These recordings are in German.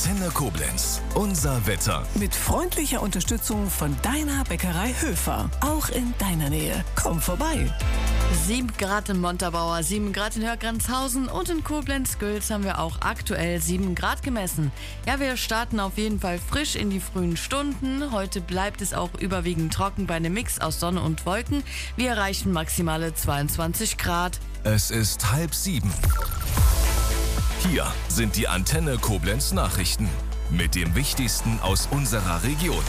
Antenne Koblenz. Unser Wetter. Mit freundlicher Unterstützung von deiner Bäckerei Höfer. Auch in deiner Nähe. Komm vorbei. 7 Grad in Montabaur, 7 Grad in Hörgrenzhausen und in Koblenz-Gülz haben wir auch aktuell 7 Grad gemessen. Ja, wir starten auf jeden Fall frisch in die frühen Stunden. Heute bleibt es auch überwiegend trocken bei einem Mix aus Sonne und Wolken. Wir erreichen maximale 22 Grad. Es ist 6:30. Hier sind die Antenne Koblenz Nachrichten mit dem Wichtigsten aus unserer Region.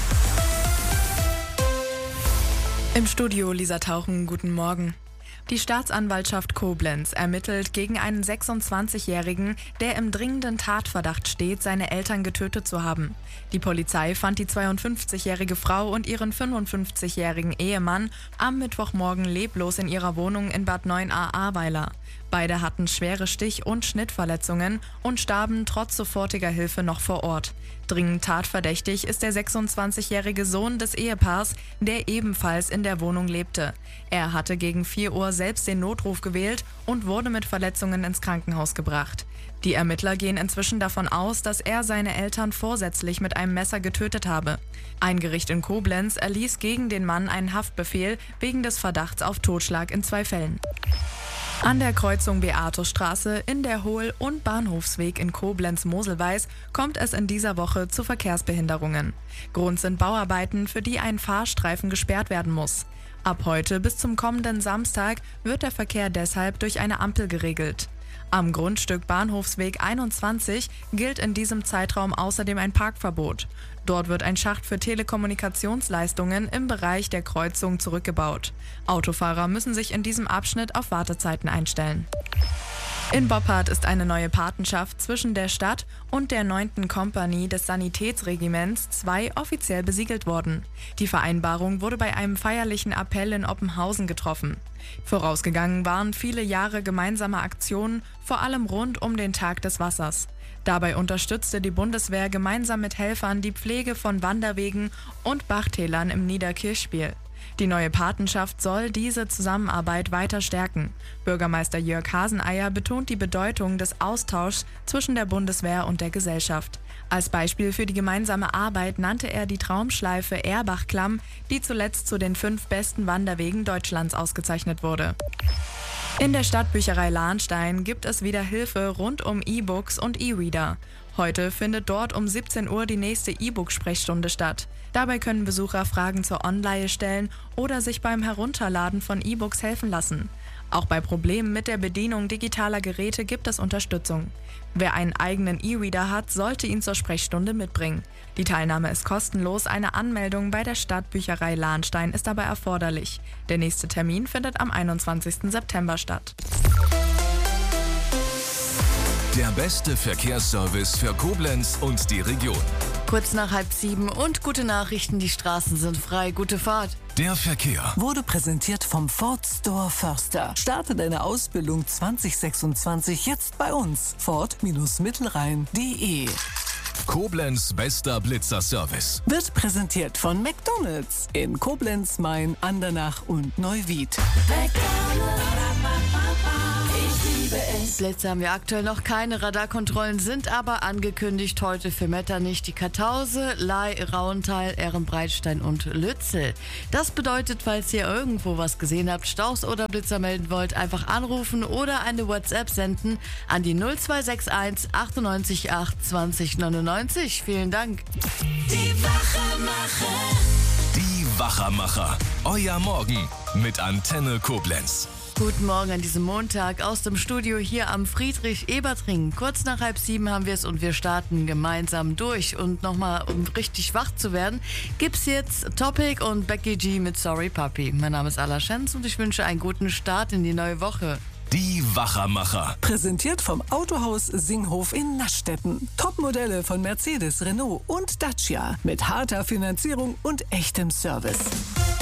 Im Studio Lisa Tauchen, guten Morgen. Die Staatsanwaltschaft Koblenz ermittelt gegen einen 26-Jährigen, der im dringenden Tatverdacht steht, seine Eltern getötet zu haben. Die Polizei fand die 52-jährige Frau und ihren 55-jährigen Ehemann am Mittwochmorgen leblos in ihrer Wohnung in Bad 9a-Ahrweiler. Beide hatten schwere Stich- und Schnittverletzungen und starben trotz sofortiger Hilfe noch vor Ort. Dringend tatverdächtig ist der 26-jährige Sohn des Ehepaars, der ebenfalls in der Wohnung lebte. Er hatte gegen 4 Uhr selbst den Notruf gewählt und wurde mit Verletzungen ins Krankenhaus gebracht. Die Ermittler gehen inzwischen davon aus, dass er seine Eltern vorsätzlich mit einem Messer getötet habe. Ein Gericht in Koblenz erließ gegen den Mann einen Haftbefehl wegen des Verdachts auf Totschlag in 2 Fällen. An der Kreuzung Beatusstraße, in der Hohl- und Bahnhofsweg in Koblenz-Moselweiß kommt es in dieser Woche zu Verkehrsbehinderungen. Grund sind Bauarbeiten, für die ein Fahrstreifen gesperrt werden muss. Ab heute bis zum kommenden Samstag wird der Verkehr deshalb durch eine Ampel geregelt. Am Grundstück Bahnhofsweg 21 gilt in diesem Zeitraum außerdem ein Parkverbot. Dort wird ein Schacht für Telekommunikationsleistungen im Bereich der Kreuzung zurückgebaut. Autofahrer müssen sich in diesem Abschnitt auf Wartezeiten einstellen. In Boppard ist eine neue Patenschaft zwischen der Stadt und der 9. Kompanie des Sanitätsregiments 2 offiziell besiegelt worden. Die Vereinbarung wurde bei einem feierlichen Appell in Oppenhausen getroffen. Vorausgegangen waren viele Jahre gemeinsame Aktionen, vor allem rund um den Tag des Wassers. Dabei unterstützte die Bundeswehr gemeinsam mit Helfern die Pflege von Wanderwegen und Bachtälern im Niederkirchspiel. Die neue Patenschaft soll diese Zusammenarbeit weiter stärken. Bürgermeister Jörg Haseneier betont die Bedeutung des Austauschs zwischen der Bundeswehr und der Gesellschaft. Als Beispiel für die gemeinsame Arbeit nannte er die Traumschleife Erbach-Klamm, die zuletzt zu den 5 besten Wanderwegen Deutschlands ausgezeichnet wurde. In der Stadtbücherei Lahnstein gibt es wieder Hilfe rund um E-Books und E-Reader. Heute findet dort um 17 Uhr die nächste E-Book-Sprechstunde statt. Dabei können Besucher Fragen zur Online stellen oder sich beim Herunterladen von E-Books helfen lassen. Auch bei Problemen mit der Bedienung digitaler Geräte gibt es Unterstützung. Wer einen eigenen E-Reader hat, sollte ihn zur Sprechstunde mitbringen. Die Teilnahme ist kostenlos, eine Anmeldung bei der Stadtbücherei Lahnstein ist dabei erforderlich. Der nächste Termin findet am 21. September statt. Der beste Verkehrsservice für Koblenz und die Region. Kurz nach 6:30 und gute Nachrichten, die Straßen sind frei, gute Fahrt. Der Verkehr. Wurde präsentiert vom Ford Store Förster. Starte deine Ausbildung 2026 jetzt bei uns. Ford-Mittelrhein.de. Koblenz bester Blitzerservice. Wird präsentiert von McDonald's in Koblenz, Main, Andernach und Neuwied. Blitze haben wir aktuell noch keine, Radarkontrollen sind aber angekündigt heute für Metternich, die Kartause, Ley, Rauenthal, Ehrenbreitstein und Lützel. Das bedeutet, falls ihr irgendwo was gesehen habt, Staus oder Blitzer melden wollt, einfach anrufen oder eine WhatsApp senden an die 0261 98 8 20 99. Vielen Dank. Die Wachermacher. Die Wachermacher. Euer Morgen mit Antenne Koblenz. Guten Morgen an diesem Montag aus dem Studio hier am Friedrich-Ebert-Ring. Kurz nach 6:30 haben wir es und wir starten gemeinsam durch. Und nochmal, um richtig wach zu werden, gibt's jetzt Topic und Becky G mit Sorry Puppy. Mein Name ist Ala Schenz und ich wünsche einen guten Start in die neue Woche. Die Wachermacher. Präsentiert vom Autohaus Singhof in Naschstetten. Topmodelle von Mercedes, Renault und Dacia mit harter Finanzierung und echtem Service.